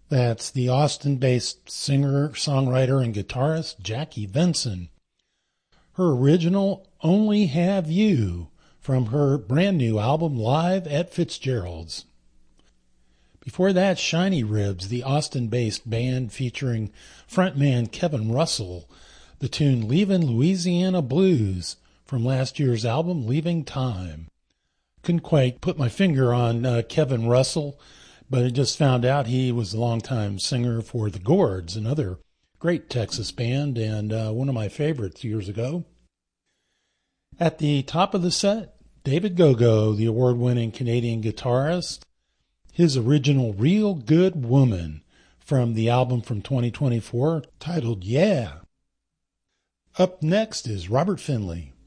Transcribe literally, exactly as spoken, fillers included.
That's the Austin-based singer, songwriter, and guitarist Jackie Venson. Her original Only Have You from her brand new album Live at Fitzgerald's. Before that, Shiny Ribs, the Austin-based band featuring frontman Kevin Russell, the tune Leavin' Louisiana Blues from last year's album Leaving Time. Couldn't quite put my finger on uh, Kevin Russell, but I just found out he was a longtime singer for the Gourds, another great Texas band, and uh, one of my favorites years ago. At the top of the set, David Gogo, the award-winning Canadian guitarist, his original Real Good Woman from the album from twenty twenty-four titled Yeah. Up next is Robert Finley.